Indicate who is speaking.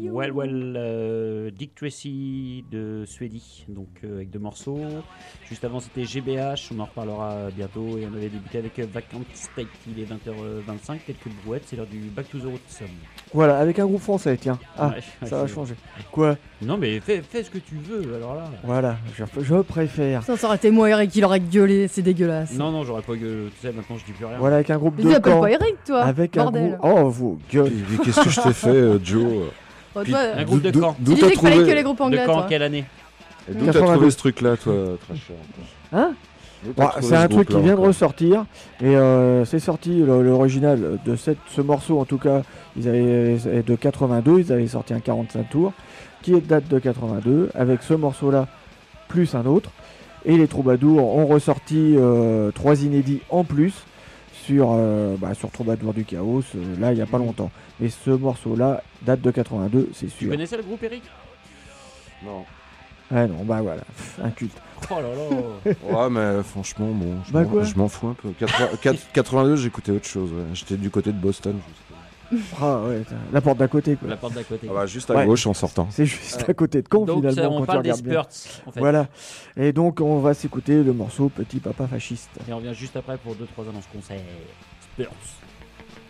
Speaker 1: Dick Tracy de Suédi, donc avec 2 morceaux. Juste avant c'était GBH, on en reparlera bientôt, et on avait débuté avec Vacant State. Il est 20h25, quelques brouettes, c'est l'heure du Back to the Roots.
Speaker 2: Voilà, avec un groupe français, tiens. Ah,
Speaker 1: Ouais,
Speaker 2: ça va changer. Quoi?
Speaker 1: Non mais fais ce que tu veux, alors là.
Speaker 2: Voilà, je préfère.
Speaker 3: Ça aurait été moi, Eric, qui l'aurait gueulé, c'est dégueulasse.
Speaker 1: Non, j'aurais pas gueulé, tu sais, maintenant je dis plus rien.
Speaker 2: Voilà, avec un groupe
Speaker 3: Mais
Speaker 2: de
Speaker 3: tu t'appelles
Speaker 2: Caen.
Speaker 3: pas Eric, toi.
Speaker 2: Avec un
Speaker 3: bordel.
Speaker 2: groupe. Oh, vous gueule.
Speaker 4: Puis, qu'est-ce que je t'ai fait, Joe?
Speaker 3: Oh,
Speaker 4: Puis-
Speaker 3: toi,
Speaker 1: Un groupe de Caen.
Speaker 3: tu
Speaker 4: D'où
Speaker 3: disais
Speaker 4: t'as
Speaker 3: qu'il fallait
Speaker 4: trouvé
Speaker 3: que les groupes
Speaker 1: De
Speaker 3: anglais,
Speaker 1: Caen,
Speaker 3: toi.
Speaker 1: quelle année?
Speaker 4: D'où t'as
Speaker 2: 82.
Speaker 4: trouvé ce truc-là, toi, très cher?
Speaker 2: Hein?
Speaker 4: D'où t'as
Speaker 2: Bon,
Speaker 4: trouvé
Speaker 2: c'est
Speaker 4: ce
Speaker 2: un truc qui
Speaker 4: groupe-là,
Speaker 2: vient de
Speaker 4: encore
Speaker 2: ressortir. Et c'est sorti, l'original de ce morceau, en tout cas, est de 82. Ils avaient sorti un 45 tours qui date de 82, avec ce morceau-là, plus un autre. Et les Troubadours ont ressorti 3 inédits en plus sur Troubadours du Chaos, là, il n'y a pas longtemps. Et ce morceau-là date de 82, c'est
Speaker 1: Tu
Speaker 2: sûr.
Speaker 1: connaissais le groupe, Eric?
Speaker 4: Non.
Speaker 2: Ah non, bah voilà, un culte.
Speaker 1: Oh là là.
Speaker 4: Ouais, mais franchement, bon,
Speaker 2: Bah quoi
Speaker 4: je m'en fous un peu. 82, j'écoutais autre chose. Ouais. J'étais du côté de Boston.
Speaker 2: Ah ouais, la porte d'à côté, quoi.
Speaker 1: La porte d'à côté.
Speaker 4: Ah bah, juste à
Speaker 2: Ouais.
Speaker 4: gauche en sortant.
Speaker 2: C'est juste
Speaker 1: Ouais.
Speaker 2: à côté de Caen,
Speaker 1: Donc
Speaker 2: finalement,
Speaker 1: on
Speaker 2: quand
Speaker 1: parle
Speaker 2: tu
Speaker 1: des
Speaker 2: regardes bien.
Speaker 1: Spurts, en fait.
Speaker 2: Voilà. Et donc, on va s'écouter le morceau Petit Papa Fasciste.
Speaker 1: Et on revient juste après pour 2-3 annonces conseils. Spurs.